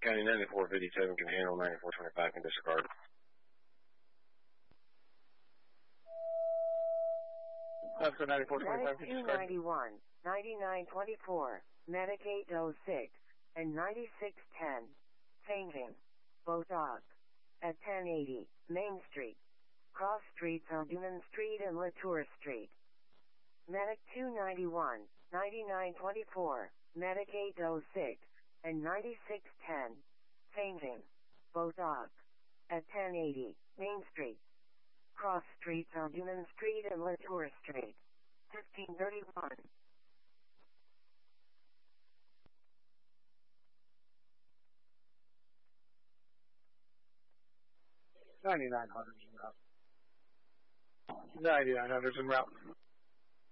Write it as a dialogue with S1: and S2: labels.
S1: County 9457 can handle 9425 and disregard.
S2: Officer 9425
S3: Medic 291, 9924, Medic 806, and 9610. Changing. Both OC. At 1080, Main Street. Cross streets are Dunan Street and Latour Street. Medic 291, 9924, Medic 806, and 9610. Changing. Both OC. At 1080, Main Street. Cross streets are Dunan Street and Latour Street. 1531.
S2: 9900's en route. 9900's en route.